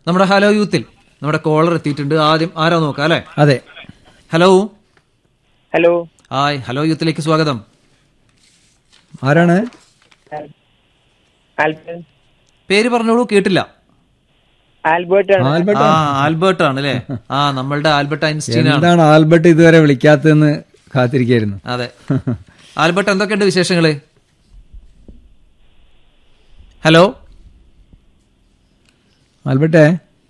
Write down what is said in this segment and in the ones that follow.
നമ്മുടെ ഹലോ യൂത്തിൽ നമ്മുടെ കോളർ എത്തിയിട്ടുണ്ട്. ആദ്യം ആരാ നോക്കാം അല്ലെ? അതെ. Hello hello. ഹായ്, ഹലോ യൂത്തിലേക്ക് സ്വാഗതം. ആരാണ്? പേര് പറഞ്ഞോളൂ, കേട്ടില്ല. ആൽബർട്ട് ആണ്. ആൽബർട്ട്. ആൽബർട്ട് ആണ് അല്ലേ? നമ്മളുടെ ആൽബർട്ട് ഐൻസ്റ്റീൻ ആണ്. എന്താണ് ആൽബർട്ട് ഇതുവരെ വിളിക്കാത്തതെന്ന് കാത്തിരിക്കായിരുന്നു. അതെ. ആൽബർട്ട്, എന്തൊക്കെയുണ്ട് വിശേഷങ്ങള്? ഹലോ ആൽബർട്ടേ.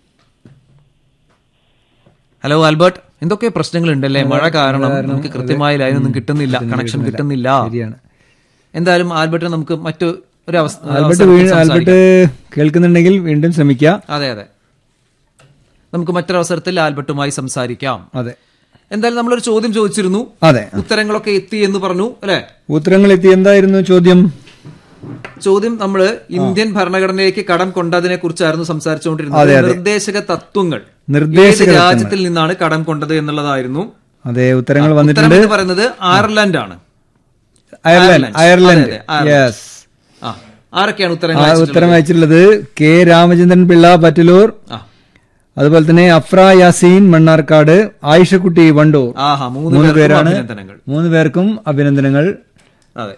ഹലോ ആൽബർട്ട്, എന്തൊക്കെ പ്രശ്നങ്ങളുണ്ടല്ലേ? മഴ കാരണം നമുക്ക് കൃത്യമായ ലൈനൊന്നും കിട്ടുന്നില്ല, കണക്ഷൻ കിട്ടുന്നില്ല. ശരിയാണ്. എന്തായാലും ആൽബർട്ടിന് നമുക്ക് മറ്റു ഒരു ആൽബർട്ട് കേൾക്കുന്നുണ്ടെങ്കിൽ വീണ്ടും ശ്രമിക്കുക. അതെ അതെ, നമുക്ക് മറ്റൊരവസരത്തിൽ ആൽബർട്ടുമായി സംസാരിക്കാം. അതെ. എന്തായാലും നമ്മളൊരു ചോദ്യം ചോദിച്ചിരുന്നു. അതെ. ഉത്തരങ്ങളൊക്കെ എത്തി എന്ന് പറഞ്ഞു അല്ലെ? ഉത്തരങ്ങൾ എത്തി. എന്തായിരുന്നു ചോദ്യം? നമ്മള് ഇന്ത്യൻ ഭരണഘടനയിലേക്ക് കടം കൊണ്ടതിനെ കുറിച്ചായിരുന്നു സംസാരിച്ചുകൊണ്ടിരുന്നത്. നിർദ്ദേശക തത്വങ്ങൾ, രാജ്യത്തിൽ നിന്നാണ് കടം കൊണ്ടത് എന്നുള്ളതായിരുന്നു. അതെ, ഉത്തരങ്ങൾ വന്നിട്ടുണ്ട്. ഉത്തരം പറയുന്നത് അയർലൻഡ് ആണ്. അയർലൻഡ്. യെസ്. ആരൊക്കെയാണ് ഉത്തരം അയച്ചിട്ടുള്ളത്? കെ രാമചന്ദ്രൻ പിള്ള പറ്റലൂർ, അതുപോലെ തന്നെ അഫ്ര യാസീൻ മണ്ണാർക്കാട്, ആയിഷക്കുട്ടി വണ്ടൂർ. 3 പേരാണ്. 3 പേർക്കും അഭിനന്ദനങ്ങൾ. അതെ.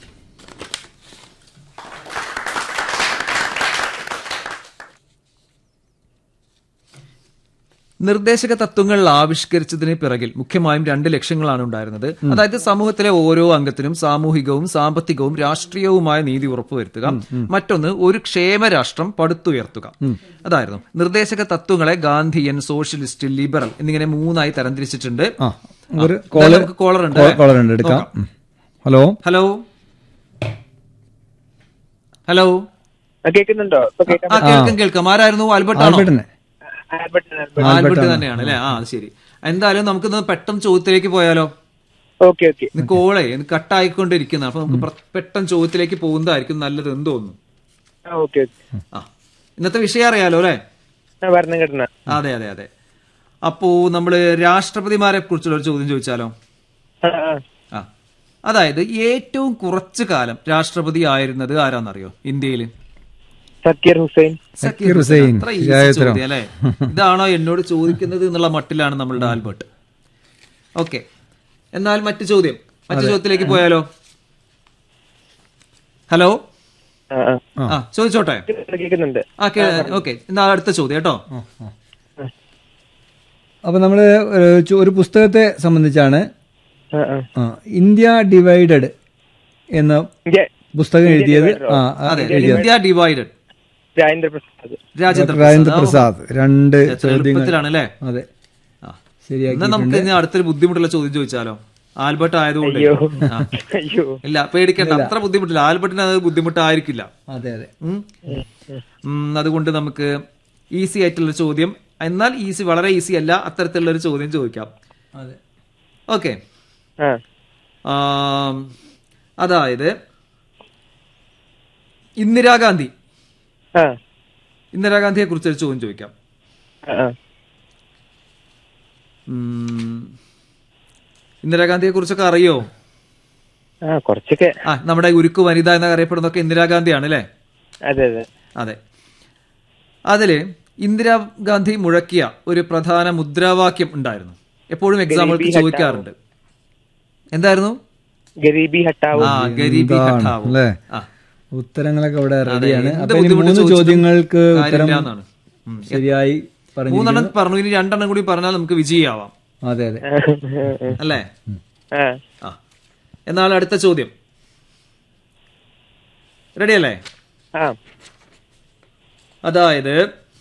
നിർദ്ദേശക തത്വങ്ങൾ ആവിഷ്കരിച്ചതിന് പിറകിൽ മുഖ്യമായും 2 ലക്ഷ്യങ്ങളാണ് ഉണ്ടായിരുന്നത്. അതായത് സമൂഹത്തിലെ ഓരോ അംഗത്തിനും സാമൂഹികവും സാമ്പത്തികവും രാഷ്ട്രീയവുമായ നീതി ഉറപ്പുവരുത്തുക. മറ്റൊന്ന്, ഒരു ക്ഷേമരാഷ്ട്രം പടുത്തുയർത്തുക. അതായിരുന്നു നിർദ്ദേശക തത്വങ്ങളെ ഗാന്ധിയൻ, സോഷ്യലിസ്റ്റ്, ലിബറൽ എന്നിങ്ങനെ 3ആയി തരംതിരിച്ചിട്ടുണ്ട്. കോളർ ഉണ്ട്, എടുക്കാം. ഹലോ ഹലോ ഹലോ, കേൾക്കുന്നുണ്ടോ? കേൾക്കാം. ആരായിരുന്നു? ആൽബർട്ട് തന്നെയാണ് അല്ലെ? ശരി. എന്തായാലും നമുക്ക് പെട്ടെന്ന് ചോദ്യത്തിലേക്ക് പോയാലോ? ഓക്കെ. കോളേ കട്ടായിക്കൊണ്ടിരിക്കുന്ന, അപ്പൊ നമുക്ക് പെട്ടെന്ന് ചോദ്യത്തിലേക്ക് പോകുന്നതായിരിക്കും നല്ലത് എന്ന് തോന്നുന്നു. ഇന്നത്തെ വിഷയം അറിയാലോ അല്ലെ? ഭരണഘടന. അതെ അതെ അതെ. അപ്പോ നമ്മള് രാഷ്ട്രപതിമാരെ കുറിച്ചുള്ള ഒരു ചോദ്യം ചോദിച്ചാലോ? അതായത് ഏറ്റവും കുറച്ചു കാലം രാഷ്ട്രപതി ആയിരുന്നത് ആരാന്നറിയോ ഇന്ത്യയില്? സക്കീർ ഹുസൈൻ. അല്ലെ? ഇതാണോ എന്നോട് ചോദിക്കുന്നത് എന്നുള്ള മട്ടിലാണ് നമ്മളുടെ ആൽബർട്ട്. ഓക്കെ, എന്നാൽ മറ്റു ചോദ്യത്തിലേക്ക് പോയാലോ? ഹലോ, ചോദിച്ചോട്ടെ. ഓക്കെ, എന്നാൽ അടുത്ത ചോദ്യം കേട്ടോ. അപ്പൊ നമ്മള് ഒരു പുസ്തകത്തെ സംബന്ധിച്ചാണ്. ഇന്ത്യ ഡിവൈഡഡ് എന്ന പുസ്തകം എഴുതിയത് ഇന്ത്യ ഡിവൈഡഡ് രാജേന്ദ്ര പ്രസാദ്. 2 ചോദ്യങ്ങളാണല്ലേ? അതെ, ശരിയാക്കി. നമുക്ക് ഇനി അടുത്തൊരു ബുദ്ധിമുട്ടുള്ള ചോദ്യം ചോദിച്ചാലോ? ആൽബർട്ട് ആയതുകൊണ്ട് ഇല്ല, പേടിക്കണ്ട, അത്ര ബുദ്ധിമുട്ടില്ല. ആൽബർട്ടിന് അത് ബുദ്ധിമുട്ടായിരിക്കില്ല. അതെ അതെ. അതുകൊണ്ട് നമുക്ക് ഈസി ആയിട്ടുള്ള ചോദ്യം, എന്നാൽ വളരെ ഈസി അല്ല, അത്തരത്തിലുള്ള ഒരു ചോദ്യം ചോദിക്കാം. ഓക്കെ. അതായത് ഇന്ദിരാഗാന്ധിയെ കുറിച്ചൊരു ചോദ്യം ചോദിക്കാം. ഇന്ദിരാഗാന്ധിയെ കുറിച്ചൊക്കെ അറിയോ? കുറച്ചൊക്കെ. നമ്മുടെ ഉരുക്കു വനിത എന്നറിയപ്പെടുന്നതൊക്കെ ഇന്ദിരാഗാന്ധിയാണ് അല്ലേ? അതെ. അതില് ഇന്ദിരാഗാന്ധി മുഴക്കിയ ഒരു പ്രധാന മുദ്രാവാക്യം ഉണ്ടായിരുന്നു, എപ്പോഴും എക്സാമ്പിൾക്ക് ചോദിക്കാറുണ്ട്. എന്തായിരുന്നു? ഗരീബി ഹട്ടാവോ. ഗരീബി ഹട്ടാവോ. ഉത്തരങ്ങളൊക്കെ ഇവിടെ റെഡിയാണ്. 3 ചോദ്യങ്ങൾക്ക് ഉത്തരം ശരിയായി പറഞ്ഞു. 3 പറഞ്ഞു. ഇനി 2 കൂടി പറഞ്ഞാൽ നമുക്ക് വിജയിയാവാം. അതെ അതെ അല്ലേ? എന്നാൽ അടുത്ത ചോദ്യം റെഡിയല്ലേ? അതായത്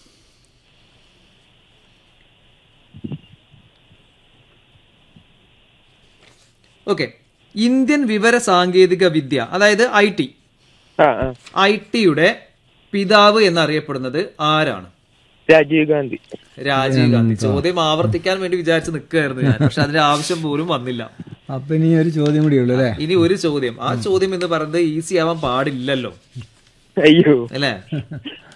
ഓക്കെ, ഇന്ത്യൻ വിവര സാങ്കേതിക വിദ്യ, അതായത് ഐടിയുടെ പിതാവ് എന്നറിയപ്പെടുന്നത് ആരാണ്? രാജീവ് ഗാന്ധി. ചോദ്യം ആവർത്തിക്കാൻ വേണ്ടി വിചാരിച്ച് നിൽക്കുകയായിരുന്നു ഞാൻ, പക്ഷെ അതിന്റെ ആവശ്യം പോലും വന്നില്ല. അപ്പൊ ഇനി ഒരു ചോദ്യം കൂടി ഉള്ളു അല്ലേ? ഇനി ഒരു ചോദ്യം. ആ ചോദ്യം എന്ന് പറയുന്നത് ഈസി ആവാൻ പാടില്ലല്ലോ, അല്ലേ?